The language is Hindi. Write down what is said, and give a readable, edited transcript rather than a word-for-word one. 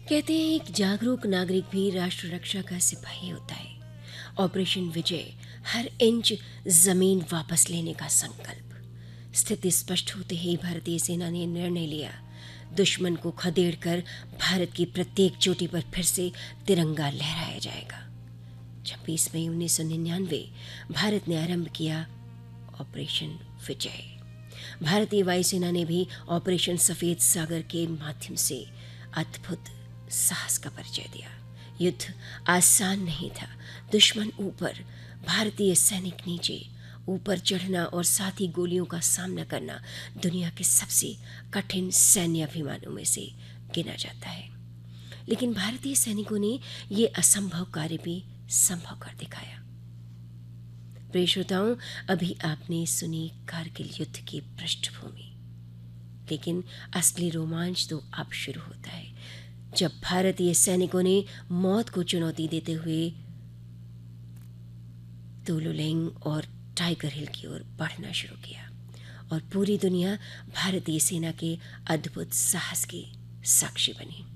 कहते हैं एक जागरूक नागरिक भी राष्ट्र रक्षा का सिपाही होता है। ऑपरेशन विजय, हर इंच जमीन वापस लेने का संकल्प। स्थिति स्पष्ट होते ही भारतीय सेना ने निर्णय लिया, दुश्मन को खदेड़कर भारत की प्रत्येक चोटी पर फिर से तिरंगा लहराया जाएगा। 26 मई 1999 भारत ने आरंभ किया ऑपरेशन विजय। भारतीय वायुसेना ने भी ऑपरेशन सफेद सागर के माध्यम से अद्भुत साहस का परिचय दिया। युद्ध आसान नहीं था। दुश्मन ऊपर, भारतीय सैनिक नीचे। ऊपर चढ़ना और साथ ही गोलियों का सामना करना दुनिया के सबसे कठिन सैन्य अभियानों में से गिना जाता है। लेकिन भारतीय सैनिकों ने ये असंभव कार्य भी संभव कर दिखाया। प्रिय श्रोताओं, अभी आपने सुनी कारगिल युद्ध की पृष्ठभूमि, लेकिन असली रोमांच तो अब शुरू होता है, जब भारतीय सैनिकों ने मौत को चुनौती देते हुए तुलुलेंग और टाइगर हिल की ओर बढ़ना शुरू किया और पूरी दुनिया भारतीय सेना के अद्भुत साहस की साक्षी बनी।